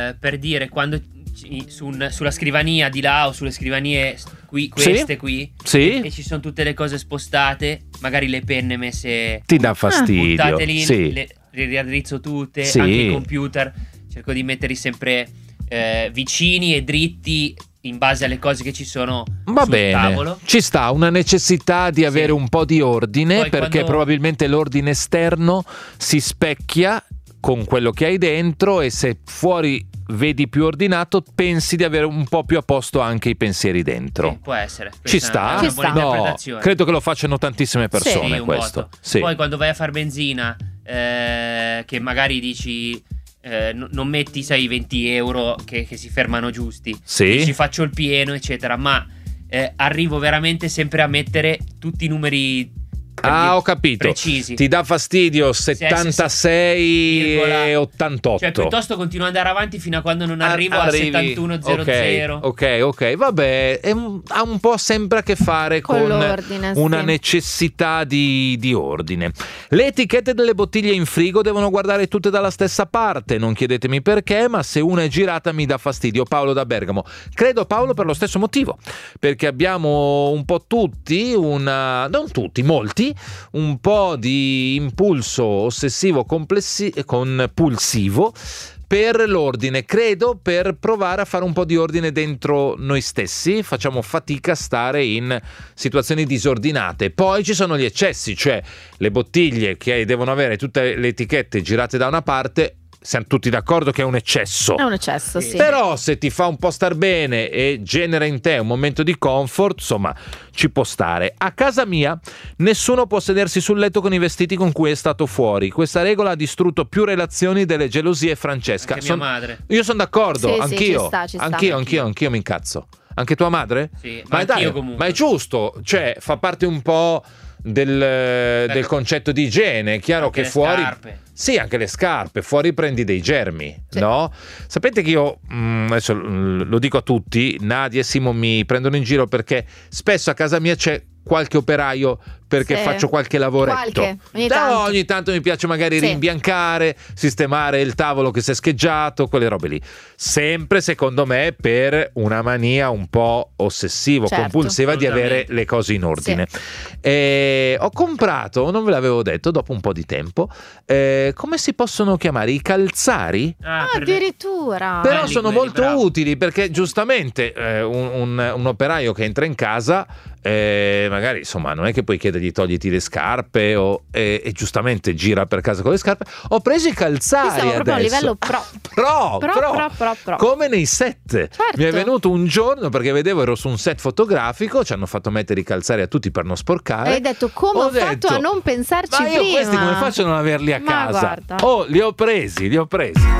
per dire, quando sulla scrivania di là o sulle scrivanie qui, queste qui, sì, e ci sono tutte le cose spostate, magari le penne messe, ti dà fastidio, buttate lì, sì, le riaddrizzo tutte, sì. anche i computer cerco di metterli sempre vicini e dritti in base alle cose che ci sono va sul bene, tavolo. ci sta una necessità di avere un po' di ordine. Poi perché quando- probabilmente l'ordine esterno si specchia con quello che hai dentro, e se fuori vedi più ordinato pensi di avere un po' più a posto anche i pensieri dentro. Sì, può essere. Ci Questa sta? è una Ci buona sta. No, interpretazione. credo che lo facciano tantissime persone, un questo. botto. Sì. Poi quando vai a far benzina, che magari dici non metti, sai, 20 euro che si fermano giusti, Sì. dici faccio il pieno eccetera, ma arrivo veramente sempre a mettere tutti i numeri Ho capito. precisi. Ti dà fastidio 76 e 88. Cioè piuttosto continuo ad andare avanti fino a quando non arrivo a Arrivi. 7100. Ok, vabbè, ha un po' sempre a che fare con l'ordine, una sì. necessità di ordine. Le etichette delle bottiglie in frigo devono guardare tutte dalla stessa parte, non chiedetemi perché, ma se una è girata mi dà fastidio. Paolo da Bergamo. Credo, Paolo, per lo stesso motivo, perché abbiamo un po' tutti non tutti, molti, un po' di impulso ossessivo compulsivo per l'ordine. Credo per provare a fare un po' di ordine dentro noi stessi facciamo fatica a stare in situazioni disordinate. Poi ci sono gli eccessi, cioè le bottiglie che devono avere tutte le etichette girate da una parte. Siamo tutti d'accordo che è un eccesso. È un eccesso, sì. Però se ti fa un po' star bene e genera in te un momento di comfort, insomma, ci può stare. A casa mia nessuno può sedersi sul letto con i vestiti con cui è stato fuori. Questa regola ha distrutto più relazioni delle gelosie. Francesca. Anche mia madre. Io sono d'accordo, Sì, anch'io. ci sta. Anch'io mi incazzo. Anche tua madre? Sì, ma dai, anch'io comunque. ma è giusto, cioè fa parte un po' del concetto di igiene. È chiaro Anche che le fuori scarpe. sì, anche le scarpe, fuori prendi dei germi, Sì. no? Sapete che io adesso lo dico a tutti, Nadia e Simo mi prendono in giro perché spesso a casa mia c'è qualche operaio perché Sì. faccio qualche lavoretto. Ogni tanto mi piace magari Sì. rimbiancare, sistemare il tavolo che si è scheggiato, quelle robe lì. Sempre, secondo me, per una mania un po' ossessivo-compulsiva di avere le cose in ordine. Ho comprato, non ve l'avevo detto, dopo un po' di tempo, come si possono chiamare? I calzari? Addirittura. Però Belli sono quelli, molto bravo. utili perché giustamente un operaio che entra in casa magari insomma non è che puoi chiedergli togliti le scarpe e giustamente gira per casa con le scarpe. Ho preso i calzari Siamo proprio a adesso. livello pro. Come nei set. Certo. Mi è venuto un giorno perché vedevo, ero su un set fotografico, ci hanno fatto mettere i calzari a tutti per non sporcare. Hai detto come ho fatto a non pensarci ma io prima? questi come faccio a non averli a Ma casa? guarda. Li ho presi.